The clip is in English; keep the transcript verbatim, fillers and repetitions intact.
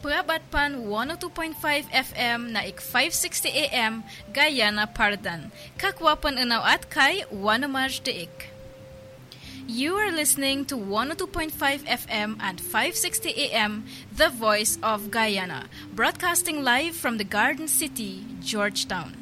Huyabat pan one oh two point five F M na ik five sixty A M Guyana Pardan. Kakwapan unaw at kay Wanamaj Deik. You are listening to one oh two point five F M and five sixty A M, The Voice of Guyana, broadcasting live from the Garden City, Georgetown.